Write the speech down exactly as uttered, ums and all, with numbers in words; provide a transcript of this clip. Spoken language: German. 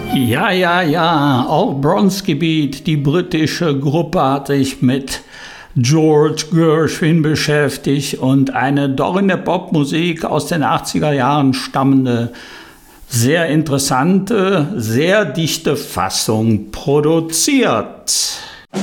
Ja, ja, ja, auch Bronzegebiet, die britische Gruppe hat sich mit George Gershwin beschäftigt und eine doch in der Popmusik aus den achtziger Jahren stammende, sehr interessante, sehr dichte Fassung produziert.